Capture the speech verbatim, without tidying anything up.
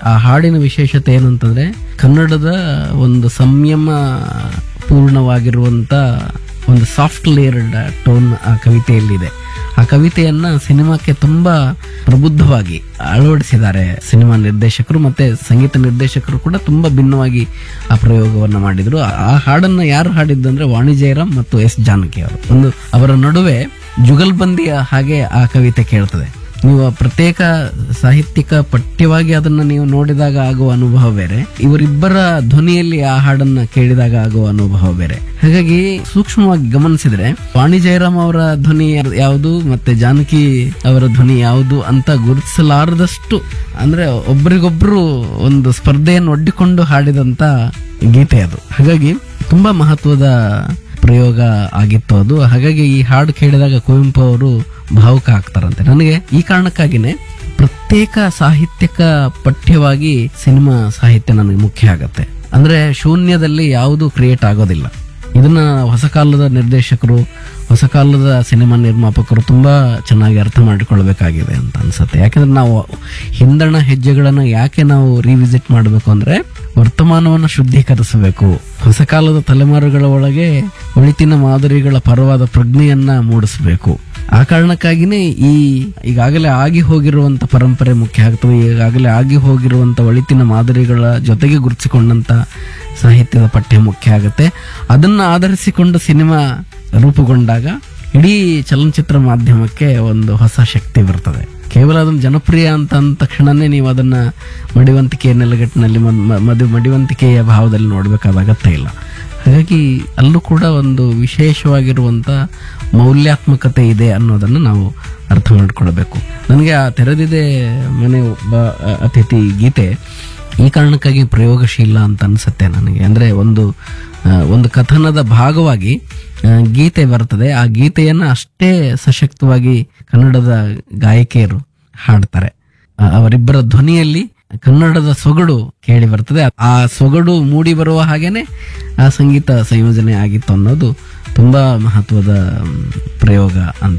ಆ ಹಾಡಿನ ವಿಶೇಷತೆ ಏನಂತಂದ್ರೆ ಕನ್ನಡದ ಒಂದು ಸಂಯಮ ಪೂರ್ಣವಾಗಿರುವಂತ ಒಂದು ಸಾಫ್ಟ್ ಲೇಯರ್ಡ್ ಟೋನ್ ಆ ಕವಿತೆಯಲ್ಲಿದೆ. ಆ ಕವಿತೆಯನ್ನ ಸಿನಿಮಾಕ್ಕೆ ತುಂಬಾ ಪ್ರಬುದ್ಧವಾಗಿ ಅಳವಡಿಸಿದ್ದಾರೆ ಸಿನಿಮಾ ನಿರ್ದೇಶಕರು, ಮತ್ತೆ ಸಂಗೀತ ನಿರ್ದೇಶಕರು ಕೂಡ ತುಂಬಾ ಭಿನ್ನವಾಗಿ ಆ ಪ್ರಯೋಗವನ್ನ ಮಾಡಿದ್ರು. ಆ ಹಾಡನ್ನ ಯಾರು ಹಾಡಿದ್ದಂದ್ರೆ ವಾಣಿ ಜಯರಾಮ್ ಮತ್ತು ಎಸ್ ಜಾನಕಿ ಅವರು. ಒಂದು ಅವರ ನಡುವೆ ಜುಗಲ್ಬಂದಿಯ ಹಾಗೆ ಆ ಕವಿತೆ ಕೇಳ್ತದೆ. ನೀವು ಪ್ರತ್ಯೇಕ ಸಾಹಿತ್ಯಿಕ ಪಠ್ಯವಾಗಿ ಅದನ್ನ ನೀವು ನೋಡಿದಾಗ ಆಗುವ ಅನುಭವ ಬೇರೆ, ಇವರಿಬ್ಬರ ಧ್ವನಿಯಲ್ಲಿ ಆ ಹಾಡನ್ನ ಕೇಳಿದಾಗ ಆಗುವ ಅನುಭವ ಬೇರೆ. ಹಾಗಾಗಿ ಸೂಕ್ಷ್ಮವಾಗಿ ಗಮನಿಸಿದ್ರೆ ವಾಣಿ ಜಯರಾಮ್ ಅವರ ಧ್ವನಿ ಯಾವುದು ಮತ್ತೆ ಜಾನಕಿ ಅವರ ಧ್ವನಿ ಯಾವುದು ಅಂತ ಗುರುತಿಸಲಾರದಷ್ಟು, ಅಂದ್ರೆ ಒಬ್ಬರಿಗೊಬ್ರು ಒಂದು ಸ್ಪರ್ಧೆಯನ್ನು ಒಡ್ಡಿಕೊಂಡು ಹಾಡಿದಂತ ಗೀತೆ ಅದು. ಹಾಗಾಗಿ ತುಂಬಾ ಮಹತ್ವದ ಪ್ರಯೋಗ ಆಗಿತ್ತು ಅದು. ಹಾಗಾಗಿ ಈ ಹಾಡು ಕೇಳಿದಾಗ ಕುವೆಂಪು ಅವರು ಭಾವುಕ ಆಗ್ತಾರಂತೆ. ನನಗೆ ಈ ಕಾರಣಕ್ಕಾಗಿನೇ ಪ್ರತ್ಯೇಕ ಸಾಹಿತ್ಯಕ ಪಠ್ಯವಾಗಿ ಸಿನಿಮಾ ಸಾಹಿತ್ಯ ನನಗೆ ಮುಖ್ಯ ಆಗತ್ತೆ. ಅಂದ್ರೆ ಶೂನ್ಯದಲ್ಲಿ ಯಾವುದು ಕ್ರಿಯೇಟ್ ಆಗೋದಿಲ್ಲ. ಇದನ್ನ ಹೊಸ ಕಾಲದ ನಿರ್ದೇಶಕರು, ಹೊಸ ಕಾಲದ ಸಿನಿಮಾ ನಿರ್ಮಾಪಕರು ತುಂಬಾ ಚೆನ್ನಾಗಿ ಅರ್ಥ ಮಾಡಿಕೊಳ್ಬೇಕಾಗಿದೆ ಅಂತ ಅನ್ಸುತ್ತೆ. ಯಾಕಂದ್ರೆ ನಾವು ಹಿಂದಣ ಹೆಜ್ಜೆಗಳನ್ನ ಯಾಕೆ ನಾವು ರಿವಿಸಿಟ್ ಮಾಡಬೇಕು ಅಂದ್ರೆ ವರ್ತಮಾನವನ್ನು ಶುದ್ಧೀಕರಿಸಬೇಕು, ಹೊಸ ಕಾಲದ ತಲೆಮಾರುಗಳ ಒಳಗೆ ಒಳಿತಿನ ಮಾದರಿಗಳ ಪರವಾದ ಪ್ರಜ್ಞೆಯನ್ನ ಮೂಡಿಸಬೇಕು. ಆ ಕಾರಣಕ್ಕಾಗಿನೇ ಈ ಈಗಾಗಲೇ ಆಗಿ ಹೋಗಿರುವಂತ ಪರಂಪರೆ ಮುಖ್ಯ ಆಗ್ತದೆ. ಈಗಾಗಲೇ ಆಗಿ ಹೋಗಿರುವಂತ ಒಳಿತಿನ ಮಾದರಿಗಳ ಜೊತೆಗೆ ಗುರುತಿಸಿಕೊಂಡಂತ ಸಾಹಿತ್ಯದ ಪಠ್ಯ ಮುಖ್ಯ ಆಗುತ್ತೆ. ಅದನ್ನ ಆಧರಿಸಿಕೊಂಡು ಸಿನಿಮಾ ರೂಪುಗೊಂಡಾಗ ಇಡೀ ಚಲನಚಿತ್ರ ಮಾಧ್ಯಮಕ್ಕೆ ಒಂದು ಹೊಸ ಶಕ್ತಿ ಬರ್ತದೆ. ಕೇವಲ ಅದನ್ನು ಜನಪ್ರಿಯ ಅಂತ ಅಂದ ತಕ್ಷಣನೇ ನೀವು ಅದನ್ನ ಮಡಿವಂತಿಕೆಯ ನೆಲೆಗಟ್ಟಿನಲ್ಲಿ ಮದು ಮಡಿವಂತಿಕೆಯ ಭಾವದಲ್ಲಿ ನೋಡ್ಬೇಕಾದ ಅಗತ್ಯ ಇಲ್ಲ. ಹಾಗಾಗಿ ಅಲ್ಲೂ ಕೂಡ ಒಂದು ವಿಶೇಷವಾಗಿರುವಂತ ಮೌಲ್ಯಾತ್ಮಕತೆ ಇದೆ ಅನ್ನೋದನ್ನು ನಾವು ಅರ್ಥ ಮಾಡಿಕೊಳ್ಬೇಕು. ನನಗೆ ಆ ತೆರೆದಿದೆ ಮನೆ ಒಬ್ಬ ಅತಿಥಿ ಗೀತೆ ಈ ಕಾರಣಕ್ಕಾಗಿ ಪ್ರಯೋಗಶೀಲ ಅಂತ ಅನ್ಸುತ್ತೆ ನನಗೆ. ಅಂದ್ರೆ ಒಂದು ಒಂದು ಕಥನದ ಭಾಗವಾಗಿ ಗೀತೆ ಬರ್ತದೆ. ಆ ಗೀತೆಯನ್ನ ಅಷ್ಟೇ ಸಶಕ್ತವಾಗಿ ಕನ್ನಡದ ಗಾಯಕಿಯರು ಹಾಡ್ತಾರೆ. ಅವರಿಬ್ಬರ ಧ್ವನಿಯಲ್ಲಿ ಕನ್ನಡದ ಸೊಗಡು ಕೇಳಿ ಬರ್ತದೆ. ಆ ಸೊಗಡು ಮೂಡಿ ಬರುವ ಹಾಗೇನೆ ಆ ಸಂಗೀತ ಸಂಯೋಜನೆ ಆಗಿತ್ತು ಅನ್ನೋದು ತುಂಬಾ ಮಹತ್ವದ ಪ್ರಯೋಗ ಅಂತ